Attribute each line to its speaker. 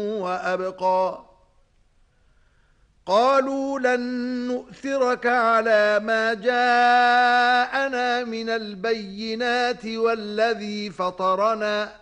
Speaker 1: وأبقى قالوا لن نؤثرك على ما جاءنا من البينات والذي فطرنا